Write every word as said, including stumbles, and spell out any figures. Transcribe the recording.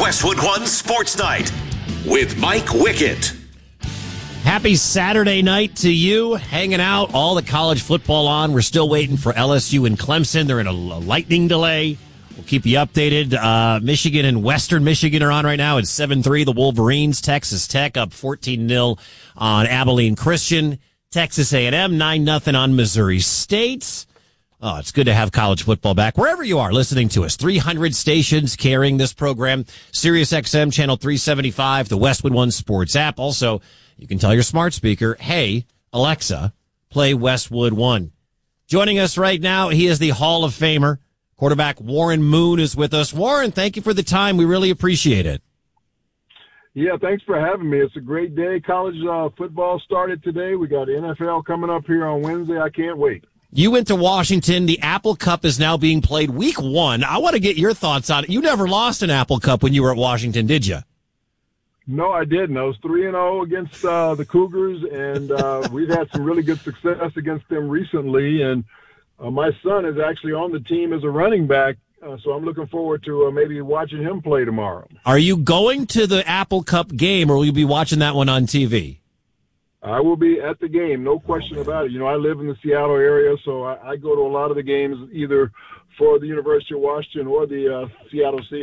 Westwood One Sports Night with Mike Wickett. Happy Saturday night to you. Hanging out, all the college football on. We're still waiting for L S U and Clemson. They're in a lightning delay. We'll keep you updated. Uh, Michigan and Western Michigan are on right now. It's seven three. The Wolverines. Texas Tech up fourteen nil on Abilene Christian. Texas A and M nine nothing on Missouri State. Oh, it's good to have college football back. Wherever you are listening to us, three hundred stations carrying this program. Sirius X M channel three seventy-five, the Westwood One Sports app. Also, you can tell your smart speaker, hey, Alexa, play Westwood One. Joining us right now, he is the Hall of Famer. Quarterback Warren Moon is with us. Warren, thank you for the time. We really appreciate it. Yeah, thanks for having me. It's a great day. College uh, football started today. We got N F L coming up here on Wednesday. I can't wait. You went to Washington. The Apple Cup is now being played week one. I want to get your thoughts on it. You never lost an Apple Cup when you were at Washington, did you? No, I didn't. I was three and oh against uh, the Cougars, and uh, we've had some really good success against them recently. And uh, my son is actually on the team as a running back, uh, so I'm looking forward to uh, maybe watching him play tomorrow. Are you going to the Apple Cup game, or will you be watching that one on T V? I will be at the game, no question about it. You know, I live in the Seattle area, so I, I go to a lot of the games either for the University of Washington or the uh, Seattle Seahawks.